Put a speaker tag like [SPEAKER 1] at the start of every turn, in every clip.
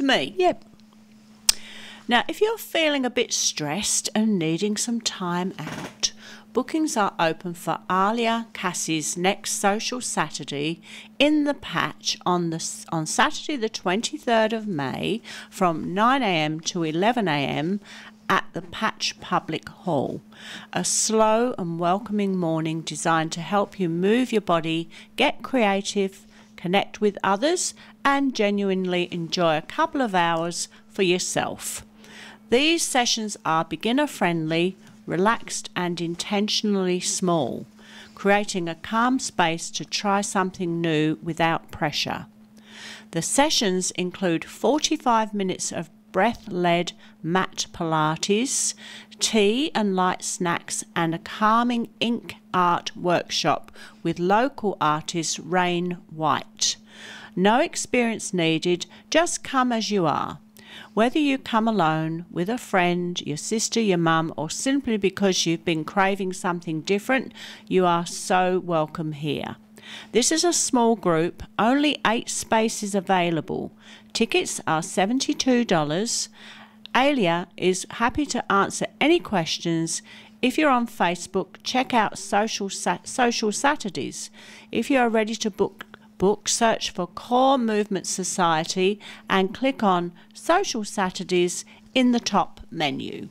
[SPEAKER 1] to me?
[SPEAKER 2] Yep.
[SPEAKER 1] Now, if you're feeling a bit stressed and needing some time out, bookings are open for Alia Cassie's next Social Saturday in the Patch on Saturday the 23rd of May from 9 a.m. to 11 a.m. at the Patch Public Hall. A slow and welcoming morning designed to help you move your body, get creative, connect with others, and genuinely enjoy a couple of hours for yourself. These sessions are beginner-friendly, relaxed and intentionally small, creating a calm space to try something new without pressure. The sessions include 45 minutes of breath-led mat Pilates, tea and light snacks, and a calming ink art workshop with local artist Rain White. No experience needed, just come as you are. Whether you come alone, with a friend, your sister, your mum, or simply because you've been craving something different, you are so welcome here. This is a small group, only 8 spaces available. Tickets are $72. Alia is happy to answer any questions. If you're on Facebook, check out Social Saturdays. If you are ready to book, search for Core Movement Society and click on Social Saturdays in the top menu.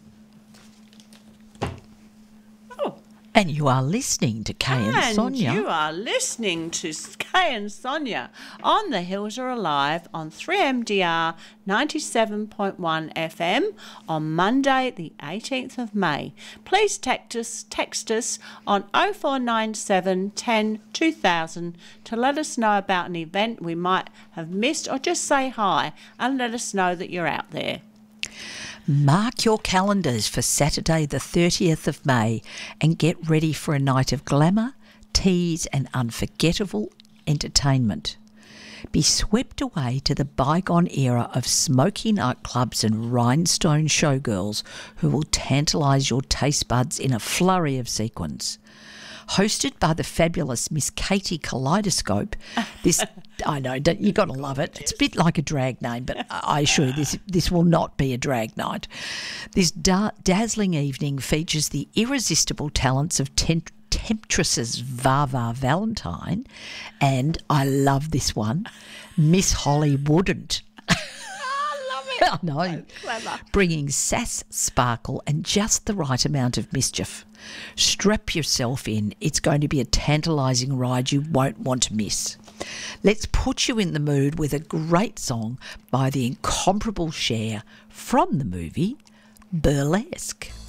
[SPEAKER 2] And you are listening to Kay and Sonia.
[SPEAKER 1] And you are listening to Kay and Sonia on The Hills Are Alive on 3MDR 97.1 FM on Monday the 18th of May. Please text us on 0497 10 2000 to let us know about an event we might have missed, or just say hi and let us know that you're out there.
[SPEAKER 2] Mark your calendars for Saturday the 30th of May and get ready for a night of glamour, tease and unforgettable entertainment. Be swept away to the bygone era of smoky nightclubs and rhinestone showgirls who will tantalise your taste buds in a flurry of sequins. Hosted by the fabulous Miss Katie Kaleidoscope, this I know you got to love it. It's a bit like a drag name, but I assure you this will not be a drag night. This dazzling evening features the irresistible talents of temptresses Vava Valentine, and I love this one, Miss Holly Wouldn't. I know. So clever. Bringing sass, sparkle and just the right amount of mischief. Strap yourself in. It's going to be a tantalising ride you won't want to miss. Let's put you in the mood with a great song by the incomparable Cher from the movie Burlesque.